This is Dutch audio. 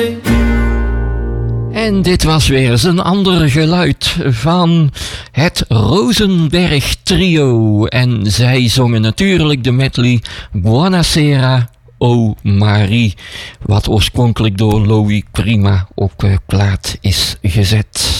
En dit was weer eens een ander geluid van het Rosenberg Trio. En zij zongen natuurlijk de medley Buonasera, O Marie. Wat oorspronkelijk door Louis Prima op plaat is gezet.